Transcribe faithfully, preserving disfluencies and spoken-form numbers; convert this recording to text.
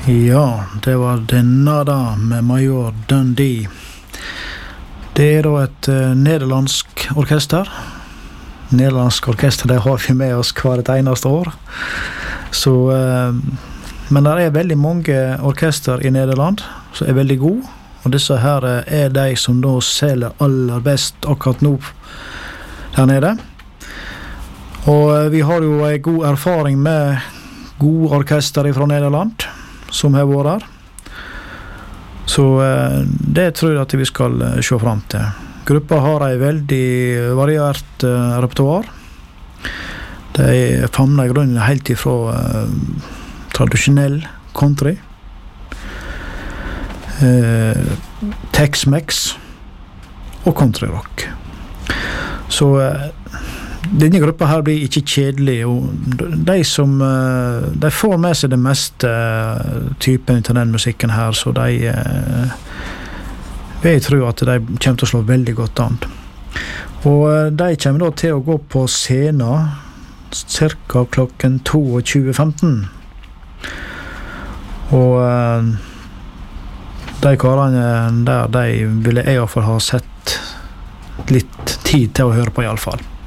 Ja, det var Denada med Major Dundee. Det er da et uh, nederlandsk orkester. Nederlandsk orkester, det har vi med oss hver et eneste år. Så, uh, men det er veldig mange orkester i Nederland som er veldig gode. Og disse her uh, er de som da selger aller best akkurat nå der nede. Og uh, vi har jo en god erfaring med gode orkester fra Nederland som har vært her. Så eh, det tror jeg at vi skal eh, se frem til. Gruppa har en veldig variert eh, repertoar. De famner i grunnen helt ifra eh, tradisjonell country, eh, Tex-Mex og country rock. Så eh, denne gruppa her blir ikke kjedelig, og de som de får med seg det meste typen til den musikken her, så de jeg tror at de kommer til å slå veldig godt an. Og de kommer da til å gå på scenen cirka klokken tjueto femten. Og de karene der, de ville jeg i hvert fall ha sett litt tid til å høre på i alle fall.